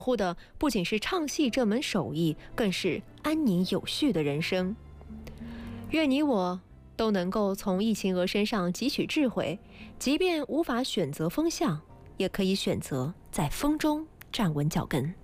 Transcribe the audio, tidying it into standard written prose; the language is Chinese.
护的不仅是唱戏这门手艺，更是安宁有序的人生。愿你我都能够从疫情鹅身上汲取智慧，即便无法选择风向，也可以选择在风中站稳脚跟。